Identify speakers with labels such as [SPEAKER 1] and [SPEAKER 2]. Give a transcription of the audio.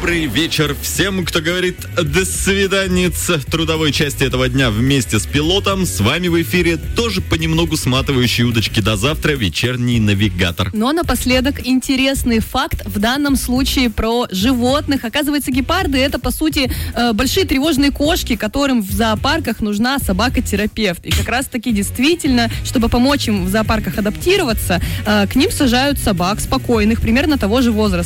[SPEAKER 1] Добрый вечер всем, кто говорит «до свиданиц» в трудовой части этого дня вместе с пилотом. С вами в эфире тоже понемногу сматывающие удочки до завтра вечерний навигатор.
[SPEAKER 2] Но напоследок интересный факт в данном случае про животных. Оказывается, гепарды — это, по сути, большие тревожные кошки, которым в зоопарках нужна собака-терапевт. И как раз-таки действительно, чтобы помочь им в зоопарках адаптироваться, к ним сажают собак спокойных, примерно того же возраста.